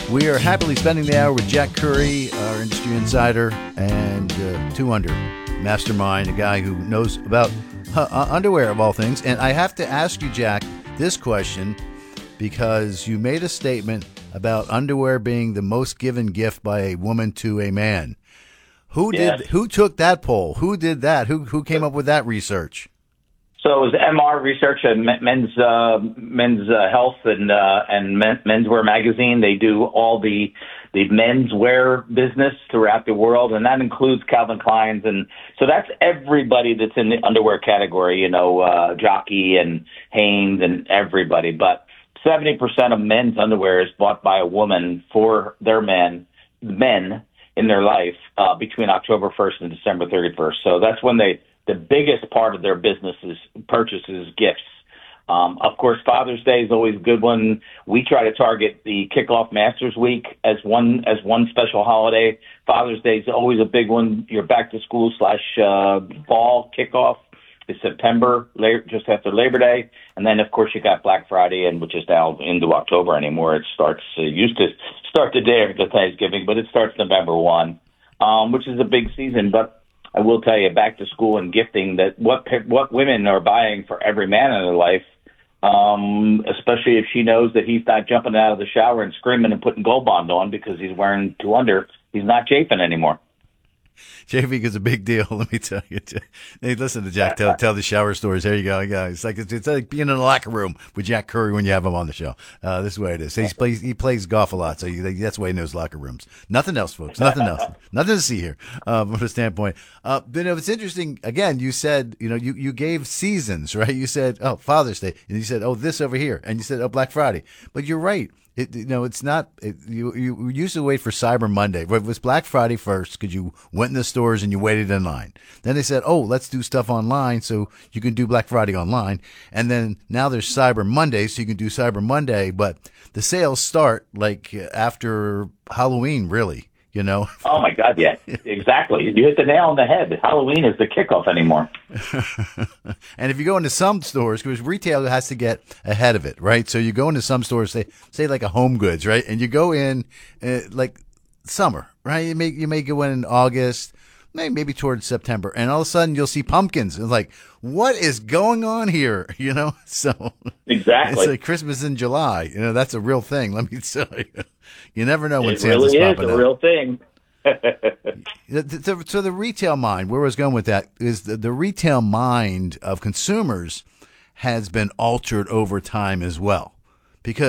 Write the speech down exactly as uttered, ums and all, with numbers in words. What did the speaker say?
We are happily spending the hour with Jack Curry, our industry insider, and uh, Two Under mastermind, a guy who knows about uh, underwear of all things. And I have to ask you, Jack, this question because you made a statement about underwear being the most given gift by a woman to a man. Who did? Yes. Who took that poll? Who did that? Who who came up with that research? So it was M R Research and Men's uh, Men's uh, Health and uh, and men, Menswear Magazine. They do all the the menswear business throughout the world, and that includes Calvin Klein's, and so that's everybody that's in the underwear category. You know, uh, Jockey and Hanes and everybody. But seventy percent of men's underwear is bought by a woman for their men men in their life uh, between October first and December thirty-first. So that's when they. The biggest part of their business is purchases, gifts. Um, of course, Father's Day is always a good one. We try to target the Kickoff Masters Week as one as one special holiday. Father's Day is always a big one. Your back to school slash uh, fall kickoff is September, just after Labor Day, and then of course you got Black Friday, and which is now into October anymore. It starts uh, used to start the day after Thanksgiving, but it starts November first, um, which is a big season, but. I will tell you, back to school and gifting, that what what women are buying for every man in their life, um, especially if she knows that he's not jumping out of the shower and screaming and putting Gold Bond on because he's wearing two under, he's not chafing anymore. Chafing is a big deal, let me tell you. Hey, listen to Jack tell, tell the shower stories. There you go. Yeah, it's like it's, it's like being in a locker room with Jack Curry when you have him on the show. Uh, this is the way it is. He plays he plays golf a lot, so you, that's why he knows locker rooms. Nothing else, folks. Nothing else. Nothing to see here uh, from a standpoint. Uh, but you know, it's interesting. Again, you said you know you, you gave seasons, right? You said oh Father's Day, and you said oh this over here, and you said oh Black Friday. But you're right. It, you know, it's not. It, you you used to wait for Cyber Monday. It was Black Friday first because you went in the stores and you waited in line. Then they said, "Oh, let's do stuff online, so you can do Black Friday online." And then now there's Cyber Monday, so you can do Cyber Monday. But the sales start like after Halloween, really. You know. Oh my God! Yeah, exactly. You hit the nail on the head. Halloween is the kickoff anymore. And if you go into some stores, because retail has to get ahead of it, right? So you go into some stores, say say like a Home Goods, right? And you go in uh, like summer, right? You may you may go in in August, maybe maybe towards September, and all of a sudden you'll see pumpkins. It's like, what is going on here? You know, so exactly. It's like Christmas in July. You know, that's a real thing. Let me tell you. You never know when it Santa's really popping is a out. real thing. So the retail mind, where I was going with that, is the, the retail mind of consumers has been altered over time as well.